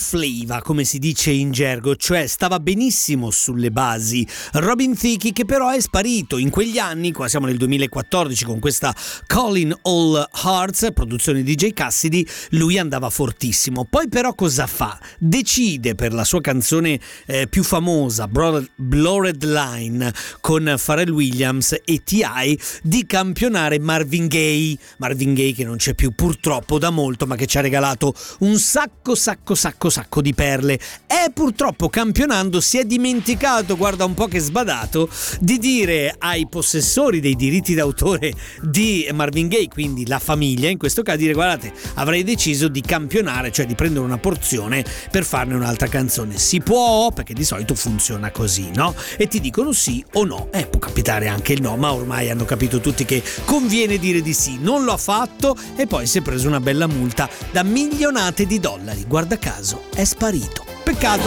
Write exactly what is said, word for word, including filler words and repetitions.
flavor, come si dice in gergo, cioè stava benissimo sulle basi. Robin Thicke, che però è sparito in quegli anni, qua siamo nel duemilaquattordici con questa Calling All Hearts, produzione di J. Cassidy, lui andava fortissimo. Poi però cosa fa? Decide per la sua canzone eh, più famosa, Blurred Line, con Pharrell Williams e T I, di campionare Marvin Gaye. Marvin Gaye che non c'è più purtroppo da molto, ma che ci ha regalato un sacco sacco sacco sacco di perle. E purtroppo campionando si è dimenticato, guarda un po' che sbadato, di dire ai possessori dei diritti d'autore di Marvin Gaye, quindi la famiglia in questo caso, dire guardate, avrei deciso di campionare, cioè di prendere una porzione per farne un'altra canzone. Si può? Perché di solito funziona così, no? E ti dicono sì o no. Eh, può capitare anche il no, ma ormai hanno capito tutti che conviene dire di sì. Non lo ha fatto e poi si è preso una bella multa da milionate di dollari. Guarda caso, è sparito. Peccato.